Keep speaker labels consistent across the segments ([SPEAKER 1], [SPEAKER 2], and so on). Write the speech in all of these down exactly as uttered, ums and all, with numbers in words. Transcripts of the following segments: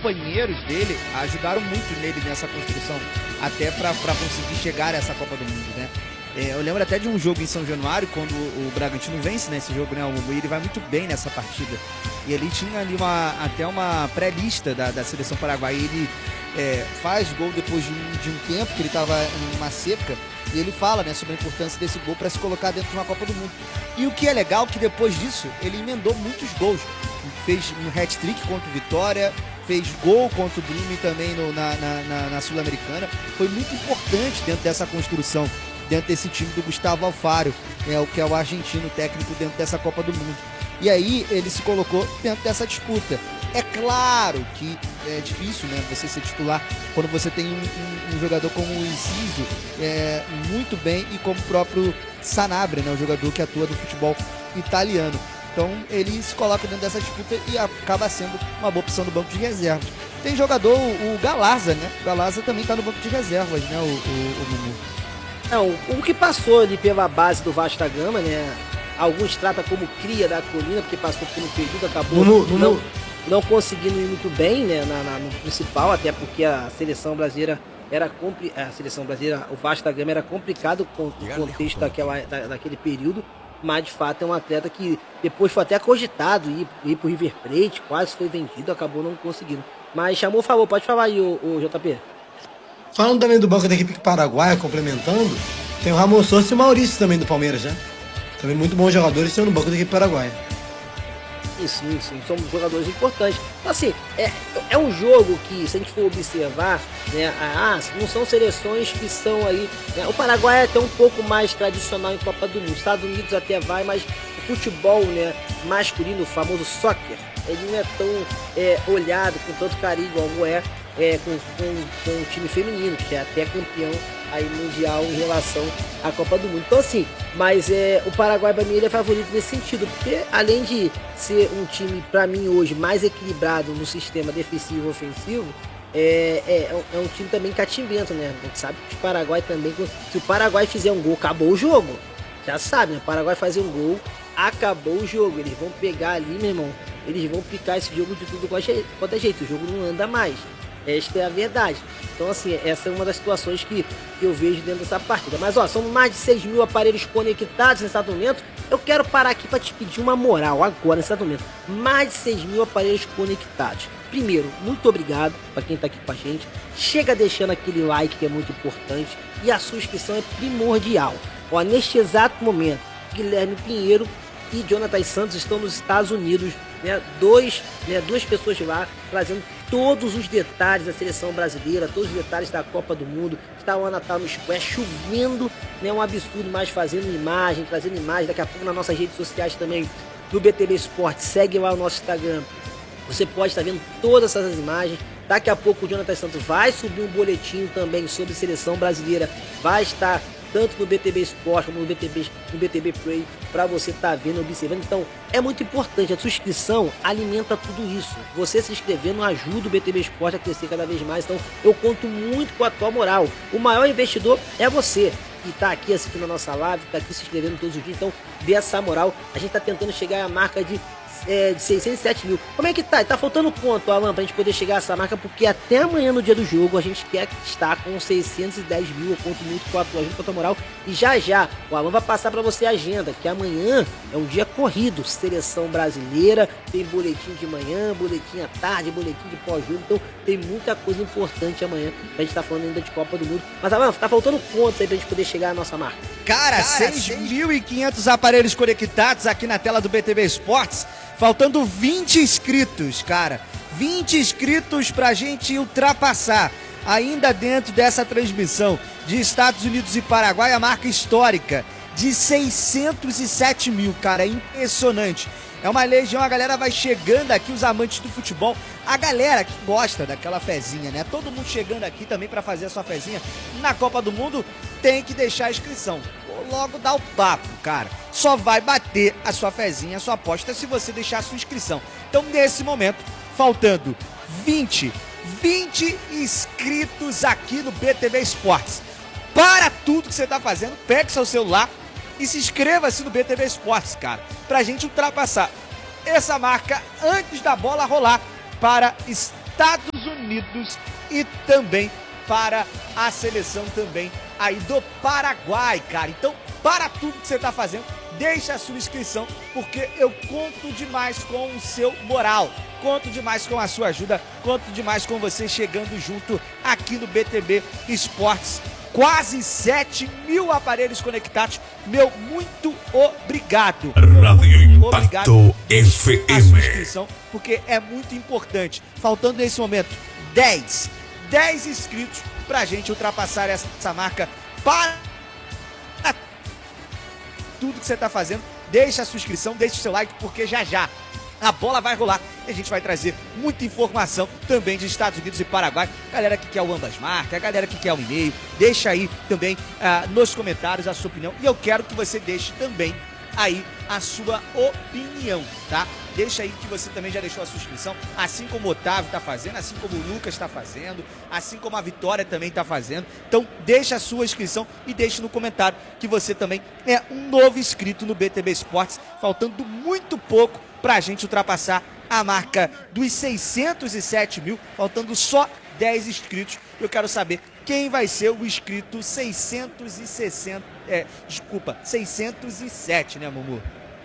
[SPEAKER 1] companheiros dele ajudaram muito nele nessa construção, até para conseguir chegar a essa Copa do Mundo, né? É, eu lembro até de um jogo em São Januário, quando o Bragantino vence nesse jogo, né? O ele vai muito bem nessa partida. E ele tinha ali uma, até uma pré-lista da, da seleção paraguaia. E ele é, faz gol depois de um, de um tempo, que ele estava em uma seca. E ele fala, né, sobre a importância desse gol para se colocar dentro de uma Copa do Mundo. E o que é legal, que depois disso, ele emendou muitos gols. Fez um hat-trick contra o Vitória, fez gol contra o Grêmio também no, na, na, na, na Sul-Americana. Foi muito importante dentro dessa construção, dentro desse time do Gustavo Alfaro, é, o que é o argentino técnico dentro dessa Copa do Mundo. E aí ele se colocou dentro dessa disputa. É claro que é difícil, né, você ser titular quando você tem um, um, um jogador como o Enciso, é, muito bem, e como o próprio Sanabria, né, o jogador que atua no futebol italiano. Então ele se coloca dentro dessa disputa e acaba sendo uma boa opção no banco de reservas. Tem jogador, o Galarza, né? O Galarza também está no banco de reservas, né, o, o, o Mumu.
[SPEAKER 2] Não, o que passou ali pela base do Vasco da Gama, né? Alguns tratam como cria da colina, porque passou por um período, acabou
[SPEAKER 3] Mumu,
[SPEAKER 2] não,
[SPEAKER 3] Mumu.
[SPEAKER 2] não conseguindo ir muito bem, né? Na, na, no principal, até porque a seleção brasileira era compli a seleção brasileira, o Vasco da Gama era complicado com o contexto daquela, da, daquele período. Mas de fato é um atleta que depois foi até cogitado ir, ir pro River Plate, quase foi vendido, acabou não conseguindo. Mas chamou, falou, pode falar aí, o, o J P.
[SPEAKER 3] Falando também do banco da equipe paraguaia, complementando, tem o Ramon Souza e o Maurício também do Palmeiras, né? Também muito bons jogadores estão no banco da equipe paraguaia.
[SPEAKER 2] Sim, sim, sim, são jogadores importantes. Então, assim, é, é um jogo que, se a gente for observar, né, ah, não são seleções que são aí, né, o Paraguai é até um pouco mais tradicional em Copa do Mundo, Estados Unidos até vai, mas o futebol, né, masculino, o famoso soccer, ele não é tão é, olhado com tanto carinho igual é, é com, com, com o time feminino, que é até campeão aí mundial em relação à Copa do Mundo. Então, assim, mas é, o Paraguai para mim ele é favorito nesse sentido, porque além de ser um time para mim hoje mais equilibrado no sistema defensivo e ofensivo, é, é, é um time também catimbento, né? A gente sabe que o Paraguai também, se o Paraguai fizer um gol, acabou o jogo. Já sabe, né? O Paraguai fazer um gol, acabou o jogo. Eles vão pegar ali, meu irmão, eles vão picar esse jogo de tudo quanto é jeito. O jogo não anda mais. Esta é a verdade. Então, assim, essa é uma das situações que, que eu vejo dentro dessa partida. Mas, ó, são mais de seis mil aparelhos conectados nesse exato momento. Eu quero parar aqui para te pedir uma moral agora, nesse exato momento. Mais de seis mil aparelhos conectados. Primeiro, muito obrigado para quem está aqui com a gente. Chega deixando aquele like que é muito importante. E a sua inscrição é primordial. Ó, neste exato momento, Guilherme Pinheiro e Jonathan Santos estão nos Estados Unidos, né? Dois, né? Duas pessoas lá trazendo todos os detalhes da seleção brasileira, todos os detalhes da Copa do Mundo. Está o Natal no Square, chovendo, né? Um absurdo, mas fazendo imagem, trazendo imagem. Daqui a pouco nas nossas redes sociais também, do B T B Esporte, segue lá o nosso Instagram. Você pode estar vendo todas essas imagens. Daqui a pouco o Jonathan Santos vai subir um boletim também sobre seleção brasileira. Vai estar tanto no B T B Esporte como no B T B, no B T B Play, para você estar tá vendo, observando. Então, é muito importante, a sua inscrição alimenta tudo isso. Você se inscrevendo ajuda o B T B Esporte a crescer cada vez mais. Então, eu conto muito com a tua moral. O maior investidor é você, que está aqui assistindo a nossa live, está aqui se inscrevendo todos os dias. Então, dê essa moral. A gente está tentando chegar à marca de É, de seiscentos e sete mil. Como é que tá? Tá faltando quanto, Alan, pra gente poder chegar a essa marca? Porque até amanhã, no dia do jogo, a gente quer estar com seiscentos e dez mil. Eu conto muito com a tua ajuda, com a tua moral. E já já, o Alan vai passar pra você a agenda, que amanhã é um dia corrido. Seleção brasileira, tem boletim de manhã, boletim à tarde, boletim de pós-jogo. Então, tem muita coisa importante amanhã pra gente tá falando ainda de Copa do Mundo. Mas, Alan, tá faltando quanto aí pra gente poder chegar à nossa marca?
[SPEAKER 1] Cara, seis mil e quinhentos aparelhos conectados aqui na tela do B T B Esportes. Faltando vinte inscritos, cara. vinte inscritos pra gente ultrapassar, ainda dentro dessa transmissão de Estados Unidos e Paraguai, a marca histórica de seiscentos e sete mil, cara. É impressionante. É uma legião, a galera vai chegando aqui, os amantes do futebol, a galera que gosta daquela fezinha, né? Todo mundo chegando aqui também pra fazer a sua fezinha na Copa do Mundo, tem que deixar a inscrição. Vou logo dar o papo, cara. Só vai bater a sua fezinha, a sua aposta, se você deixar a sua inscrição. Então, nesse momento, faltando vinte, vinte inscritos aqui no B T B Esportes. Para tudo que você tá fazendo, pegue seu celular e se inscreva-se no B T B Esportes, cara, pra gente ultrapassar essa marca antes da bola rolar para Estados Unidos e também para a seleção também aí do Paraguai, cara. Então, para tudo que você tá fazendo, deixa a sua inscrição, porque eu conto demais com o seu moral, conto demais com a sua ajuda, conto demais com você chegando junto aqui no B T B Esportes. Quase sete mil aparelhos conectados. Meu muito obrigado.
[SPEAKER 4] Rádio
[SPEAKER 1] Muito
[SPEAKER 4] Impacto F
[SPEAKER 1] a sua
[SPEAKER 4] M.
[SPEAKER 1] inscrição, porque é muito importante. Faltando nesse momento dez, dez inscritos pra gente ultrapassar essa, essa marca. Para tudo que você tá fazendo, deixa a sua inscrição, deixa o seu like, porque já já a bola vai rolar e a gente vai trazer muita informação também de Estados Unidos e Paraguai. Galera que quer o ambas marcas, a galera que quer o e-mail, deixa aí também ah, nos comentários a sua opinião. E eu quero que você deixe também aí a sua opinião, tá? Deixa aí que você também já deixou a sua inscrição, assim como o Otávio tá fazendo, assim como o Lucas tá fazendo, assim como a Vitória também tá fazendo. Então deixa a sua inscrição e deixe no comentário que você também é um novo inscrito no B T B Esportes, faltando muito pouco pra gente ultrapassar a marca dos seiscentos e sete mil, faltando só dez inscritos. Eu quero saber quem vai ser o inscrito seiscentos e sessenta, é, desculpa, seiscentos e sete, né, Mumu?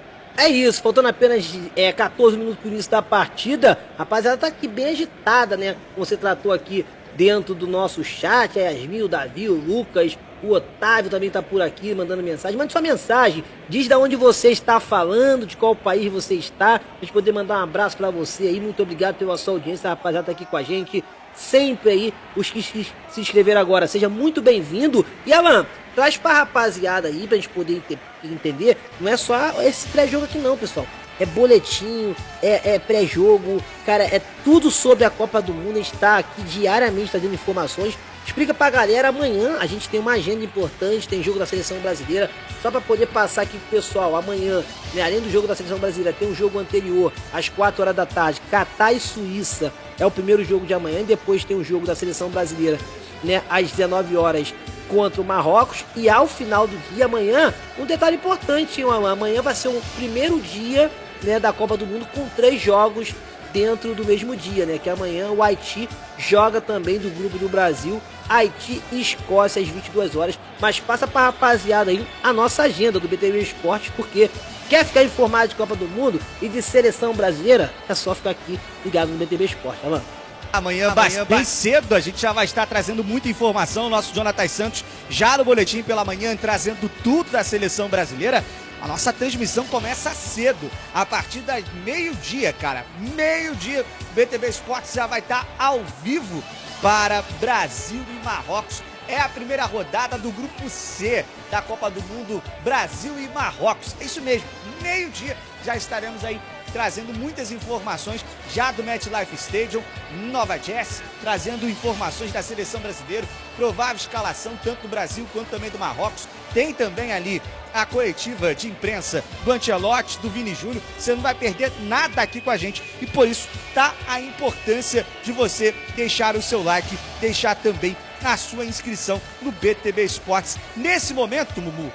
[SPEAKER 2] É isso, faltando apenas é, quatorze minutos para o início da partida. Rapaziada, tá aqui bem agitada, né? Como você tratou aqui dentro do nosso chat, a Yasmin, o Davi, o Lucas, o Otávio também tá por aqui mandando mensagem. Mande sua mensagem, diz de onde você está falando, de qual país você está, pra gente poder mandar um abraço para você aí. Muito obrigado pela sua audiência, a rapaziada tá aqui com a gente. Sempre aí, os que se inscreveram agora, seja muito bem-vindo. E Alan, traz pra rapaziada aí, pra gente poder entender, não é só esse pré-jogo aqui não, pessoal. É boletim, é, é pré-jogo, cara, é tudo sobre a Copa do Mundo. A gente tá aqui diariamente trazendo informações. Explica pra galera, amanhã a gente tem uma agenda importante, tem jogo da Seleção Brasileira. Só pra poder passar aqui pro pessoal, amanhã, né, além do jogo da Seleção Brasileira, tem um jogo anterior, às quatro horas da tarde, Catar e Suíça. É o primeiro jogo de amanhã, e depois tem o jogo da Seleção Brasileira, né, às dezenove horas, contra o Marrocos. E ao final do dia, amanhã, um detalhe importante, hein, amanhã vai ser o primeiro dia, né, da Copa do Mundo com três jogos dentro do mesmo dia, né, que amanhã o Haiti joga também do grupo do Brasil, Haiti e Escócia às vinte e duas horas. Mas passa pra rapaziada aí a nossa agenda do B T B Esportes, porque quer ficar informado de Copa do Mundo e de Seleção Brasileira, é só ficar aqui ligado no B T B Esportes, tá, mano?
[SPEAKER 1] Amanhã, Amanhã bem cedo, a gente já vai estar trazendo muita informação. Nosso Jonathan Santos já no boletim pela manhã, trazendo tudo da Seleção Brasileira. A nossa transmissão começa cedo, a partir das meio-dia, cara. Meio-dia, o B T B Esportes já vai estar ao vivo para Brasil e Marrocos. É a primeira rodada do Grupo C da Copa do Mundo, Brasil e Marrocos. É isso mesmo, meio-dia já estaremos aí trazendo muitas informações já do MetLife Stadium, Nova Jersey, trazendo informações da seleção brasileira, provável escalação tanto do Brasil quanto também do Marrocos. Tem também ali a coletiva de imprensa do Ancelotti, do Vini Júnior. Você não vai perder nada aqui com a gente e por isso tá a importância de você deixar o seu like, deixar também a sua inscrição no B T B Esportes. Nesse momento, Mumu,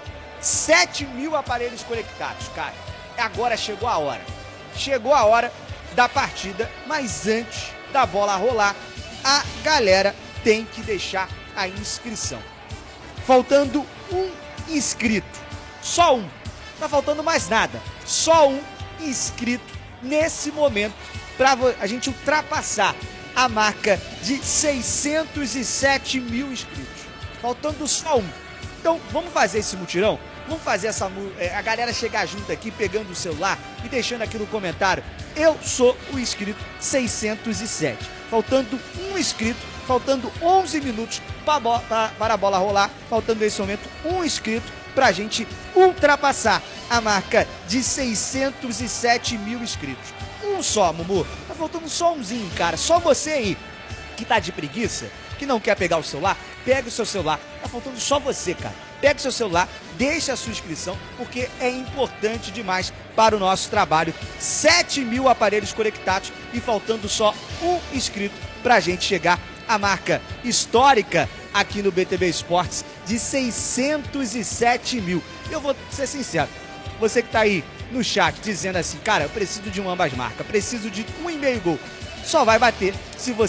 [SPEAKER 1] sete mil aparelhos conectados, cara. Agora chegou a hora. Chegou a hora da partida, mas antes da bola rolar, a galera tem que deixar a inscrição. Faltando um inscrito. Só um. Tá faltando mais nada. Só um inscrito nesse momento para a gente ultrapassar a marca de seiscentos e sete mil inscritos. Faltando só um. Então, vamos fazer esse mutirão? Vamos fazer essa, a galera chegar junto aqui, pegando o celular e deixando aqui no comentário. Eu sou o inscrito seiscentos e sete. Faltando um inscrito, faltando onze minutos pra bo pra, para a bola rolar. Faltando nesse momento um inscrito pra gente ultrapassar a marca de seiscentos e sete mil inscritos. Um só, Mumu. Tá faltando só umzinho, cara. Só você aí que tá de preguiça, que não quer pegar o celular, pega o seu celular. Tá faltando só você, cara. Pega o seu celular, deixa a sua inscrição, porque é importante demais para o nosso trabalho. sete mil aparelhos conectados e faltando só um inscrito para a gente chegar à marca histórica aqui no B T B Esportes de seiscentos e sete mil. Eu vou ser sincero, você que está aí no chat dizendo assim, cara, eu preciso de um ambas marcas, preciso de um e meio gol. Só vai bater se você